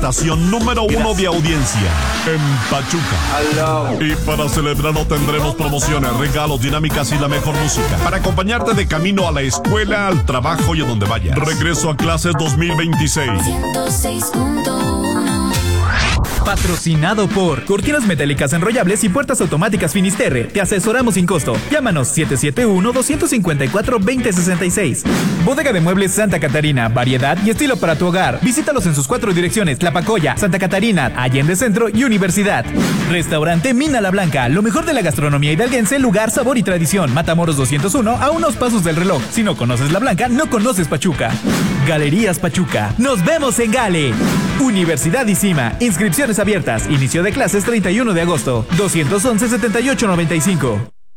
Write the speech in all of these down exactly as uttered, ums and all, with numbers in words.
Estación número uno de audiencia en Pachuca. Y para celebrarlo tendremos promociones, regalos, dinámicas y la mejor música para acompañarte de camino a la escuela, al trabajo y a donde vayas. Regreso a clases dos mil veintiséis. ciento seis punto uno. Patrocinado por Cortinas Metálicas Enrollables y Puertas Automáticas Finisterre. Te asesoramos sin costo. Llámanos siete siete uno, dos cinco cuatro, dos cero seis seis. Bodega de Muebles Santa Catarina. Variedad y estilo para tu hogar. Visítalos en sus cuatro direcciones: Tlapacoya, Santa Catarina, Allende Centro y Universidad. Restaurante Mina La Blanca. Lo mejor de la gastronomía hidalguense, lugar, sabor y tradición. Matamoros doscientos uno, a unos pasos del reloj. Si no conoces La Blanca, no conoces Pachuca. Galerías Pachuca. Nos vemos en Gale. Universidad ICIMA. Inscripciones abiertas. Inicio de clases treinta y uno de agosto. dos once, setenta y ocho noventa y cinco.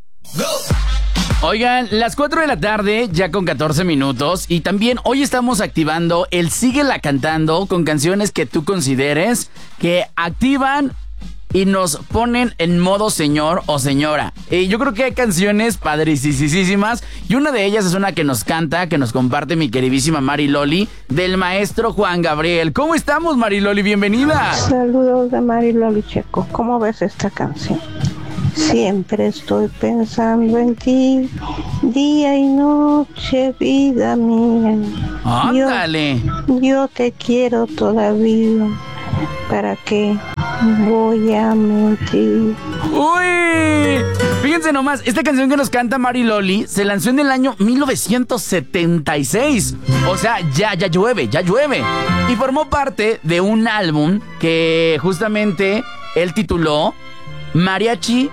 Oigan, las cuatro de la tarde, ya con catorce minutos. Y también hoy estamos activando el Síguela Cantando con canciones que tú consideres que activan y nos ponen en modo señor o señora. Y yo creo que hay canciones padricísimas. Y una de ellas es una que nos canta, que nos comparte mi queridísima Mari Loli, del maestro Juan Gabriel. ¿Cómo estamos, Mari Loli? Bienvenida. Saludos de Mari Loli Checo. ¿Cómo ves esta canción? Siempre estoy pensando en ti, día y noche, vida mía. ¡Ándale! Yo, yo te quiero todavía. ¿Para qué voy a mentir? ¡Uy! Fíjense nomás, esta canción que nos canta Mari Loli se lanzó en el año mil novecientos setenta y seis. O sea, ya, ya llueve, ya llueve. Y formó parte de un álbum que justamente él tituló Mariachi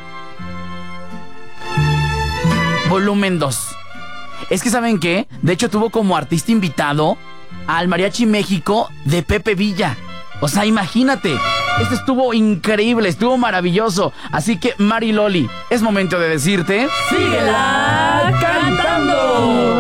Volumen dos. Es que ¿saben qué? De hecho tuvo como artista invitado al Mariachi México de Pepe Villa. O sea, imagínate, esto estuvo increíble, estuvo maravilloso. Así que, Mari Loli, es momento de decirte... ¡Síguela cantando!